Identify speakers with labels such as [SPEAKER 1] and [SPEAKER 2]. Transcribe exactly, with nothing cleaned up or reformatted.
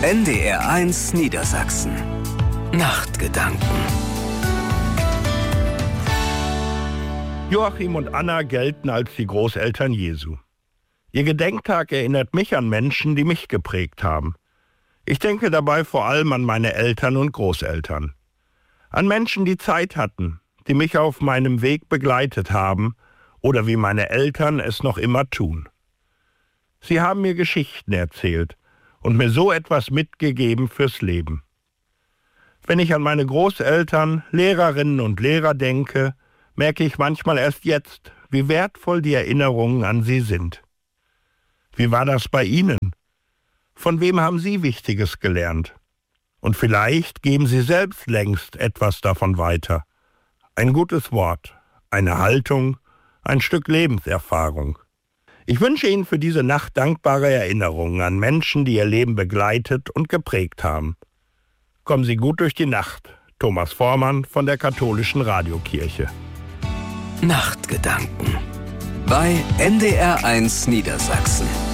[SPEAKER 1] N D R eins Niedersachsen. Nachtgedanken.
[SPEAKER 2] Joachim und Anna gelten als die Großeltern Jesu. Ihr Gedenktag erinnert mich an Menschen, die mich geprägt haben. Ich denke dabei vor allem an meine Eltern und Großeltern. An Menschen, die Zeit hatten, die mich auf meinem Weg begleitet haben oder wie meine Eltern es noch immer tun. Sie haben mir Geschichten erzählt und mir so etwas mitgegeben fürs Leben. Wenn ich an meine Großeltern, Lehrerinnen und Lehrer denke, merke ich manchmal erst jetzt, wie wertvoll die Erinnerungen an sie sind. Wie war das bei Ihnen? Von wem haben Sie Wichtiges gelernt? Und vielleicht geben Sie selbst längst etwas davon weiter. Ein gutes Wort, eine Haltung, ein Stück Lebenserfahrung. Ich wünsche Ihnen für diese Nacht dankbare Erinnerungen an Menschen, die Ihr Leben begleitet und geprägt haben. Kommen Sie gut durch die Nacht. Thomas Vormann von der Katholischen Radiokirche.
[SPEAKER 1] Nachtgedanken bei N D R eins Niedersachsen.